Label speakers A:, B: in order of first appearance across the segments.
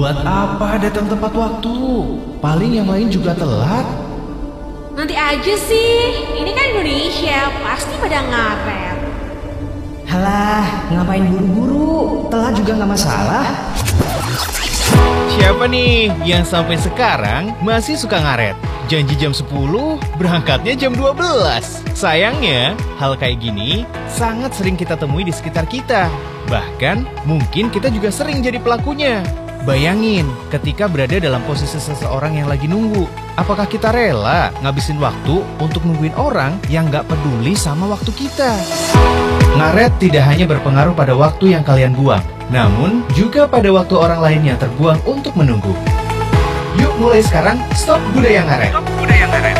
A: Buat apa datang tepat waktu? Paling yang lain juga telat.
B: Nanti aja sih, ini kan Indonesia, pasti pada ngaret.
C: Halah, ngapain buru-buru? Telat juga nggak masalah.
D: Siapa nih yang sampai sekarang masih suka ngaret? Janji jam 10, berangkatnya jam 12. Sayangnya, hal kayak gini sangat sering kita temui di sekitar kita. Bahkan, mungkin kita juga sering jadi pelakunya. Bayangin, ketika berada dalam posisi seseorang yang lagi nunggu, apakah kita rela ngabisin waktu untuk nungguin orang yang gak peduli sama waktu kita? Ngaret tidak hanya berpengaruh pada waktu yang kalian buang, namun juga pada waktu orang lain yang terbuang untuk menunggu. Yuk mulai sekarang, stop budaya ngaret. Stop budaya ngaret.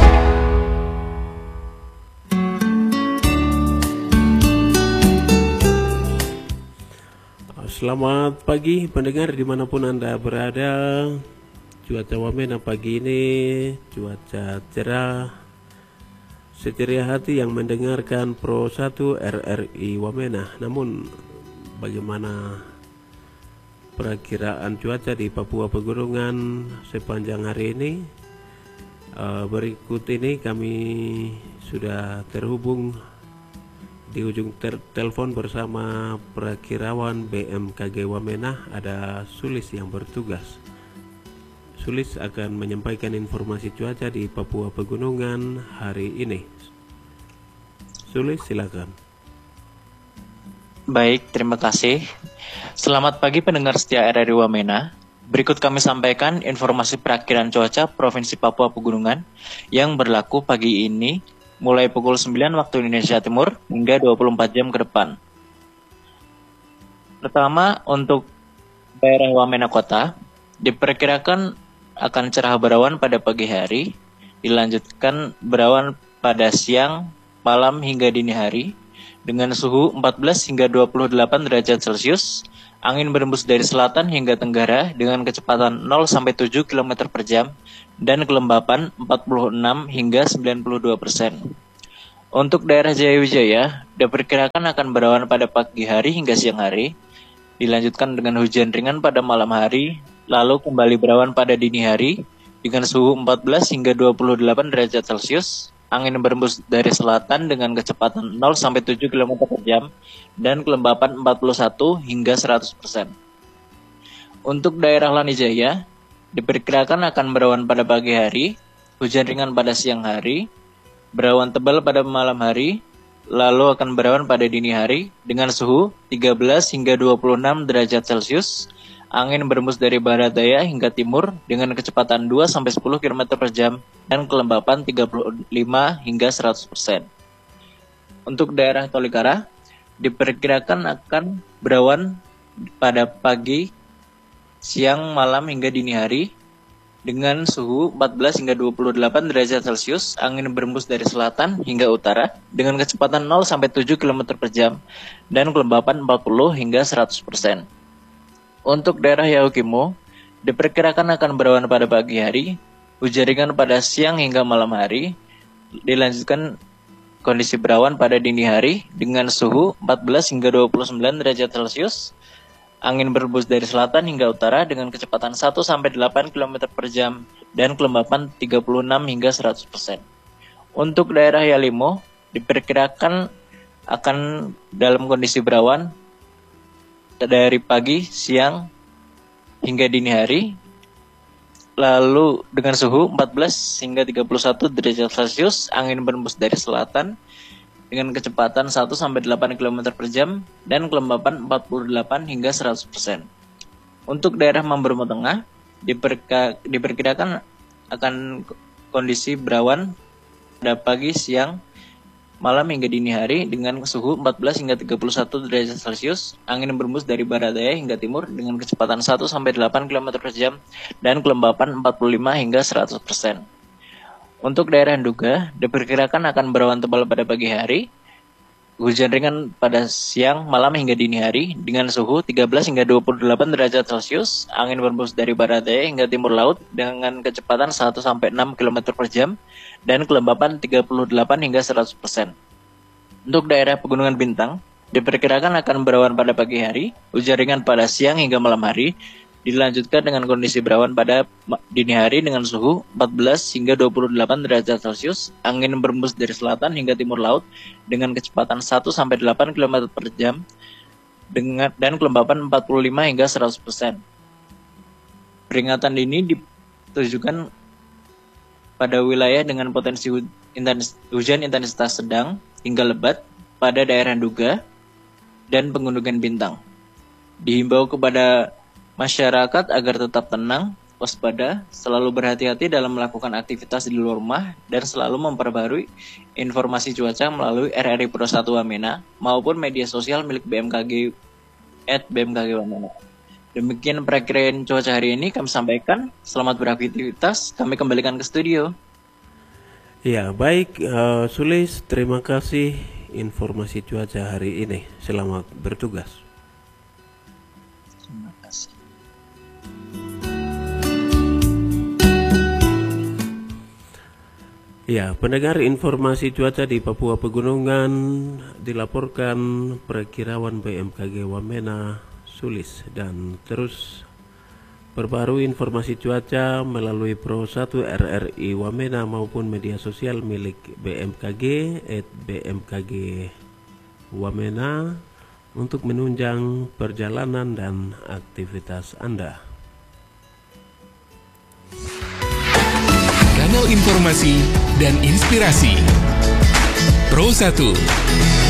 E: Selamat pagi pendengar dimanapun Anda berada. Cuaca Wamena pagi ini cuaca cerah, seceria hati yang mendengarkan Pro 1 RRI Wamena. Namun bagaimana perakiraan cuaca di Papua Pegunungan sepanjang hari ini? Berikut ini kami sudah terhubung di ujung telepon bersama Prakirawan BMKG Wamena, ada Sulis yang bertugas. Sulis akan menyampaikan informasi cuaca di Papua Pegunungan hari ini. Sulis, silakan.
F: Baik, terima kasih. Selamat pagi pendengar setia RRI Wamena. Berikut kami sampaikan informasi perakiraan cuaca Provinsi Papua Pegunungan yang berlaku pagi ini mulai pukul 9 waktu Indonesia Timur hingga 24 jam ke depan. Pertama, untuk daerah Wamena Kota, diperkirakan akan cerah berawan pada pagi hari, dilanjutkan berawan pada siang, malam hingga dini hari, dengan suhu 14 hingga 28 derajat Celcius, angin berembus dari selatan hingga tenggara dengan kecepatan 0-7 km per jam, dan kelembapan 46 hingga 92%. Untuk daerah Jaya Wijaya, diperkirakan akan berawan pada pagi hari hingga siang hari, dilanjutkan dengan hujan ringan pada malam hari, lalu kembali berawan pada dini hari, dengan suhu 14 hingga 28 derajat Celcius, angin berembus dari selatan dengan kecepatan 0-7 km per jam, dan kelembapan 41 hingga 100%. Untuk daerah Lanijaya, diperkirakan akan berawan pada pagi hari, hujan ringan pada siang hari, berawan tebal pada malam hari, lalu akan berawan pada dini hari dengan suhu 13 hingga 26 derajat Celcius, angin berembus dari barat daya hingga timur dengan kecepatan 2-10 km per jam, dan kelembapan 35 hingga 100%. Untuk daerah Tolikara, diperkirakan akan berawan pada pagi, siang, malam hingga dini hari dengan suhu 14 hingga 28 derajat Celcius, angin berembus dari selatan hingga utara dengan kecepatan 0-7 km per jam, dan kelembapan 40 hingga 100%. Untuk daerah Yahukimo, diperkirakan akan berawan pada pagi hari, hujan ringan pada siang hingga malam hari, dilanjutkan kondisi berawan pada dini hari dengan suhu 14 hingga 29 derajat Celcius, angin berembus dari selatan hingga utara dengan kecepatan 1-8 km per jam, dan kelembapan 36 hingga 100%. Untuk daerah Yalimo, diperkirakan akan dalam kondisi berawan dari pagi, siang, hingga dini hari, lalu dengan suhu 14 hingga 31 derajat Celcius, angin berembus dari selatan dengan kecepatan 1-8 km per jam, dan kelembapan 48 hingga 100%. Untuk daerah Mambermo Tengah, diperkirakan akan kondisi berawan pada pagi, siang, malam hingga dini hari dengan suhu 14 hingga 31 derajat Celcius, angin berembus dari barat daya hingga timur dengan kecepatan 1-8 km per jam, dan kelembapan 45 hingga 100%. Untuk daerah Nduga, diperkirakan akan berawan tebal pada pagi hari, hujan ringan pada siang, malam hingga dini hari dengan suhu 13 hingga 28 derajat Celcius, angin berembus dari barat daya hingga timur laut dengan kecepatan 1-6 km per jam, dan kelembapan 38 hingga 100%. Untuk daerah Pegunungan Bintang, diperkirakan akan berawan pada pagi hari, hujan ringan pada siang hingga malam hari Dilanjutkan dengan kondisi berawan pada dini hari dengan suhu 14 hingga 28 derajat Celcius, angin berembus dari selatan hingga timur laut dengan kecepatan 1 sampai 8 km per jam dan kelembapan 45 hingga 100%. Peringatan ini ditujukan pada wilayah dengan potensi hujan intensitas sedang hingga lebat pada daerah Nduga dan Pegunungan Bintang. Dihimbau kepada masyarakat agar tetap tenang, waspada, selalu berhati-hati dalam melakukan aktivitas di luar rumah, dan selalu memperbarui informasi cuaca melalui RRI Pro 1 Wamena maupun media sosial milik BMKG @BMKG Wamena. Demikian perakiraan cuaca hari ini kami sampaikan. Selamat beraktivitas. Kami kembalikan ke studio.
E: Ya, baik, Sulis, terima kasih informasi cuaca hari ini. Selamat bertugas.
F: Terima kasih.
E: Ya, pendengar, informasi cuaca di Papua Pegunungan dilaporkan Perakirawan BMKG Wamena, Sulis, dan terus perbarui informasi cuaca melalui Pro 1 RRI Wamena maupun media sosial milik BMKG @BMKG Wamena untuk menunjang perjalanan dan aktivitas Anda.
G: Kanal informasi dan inspirasi Pro 1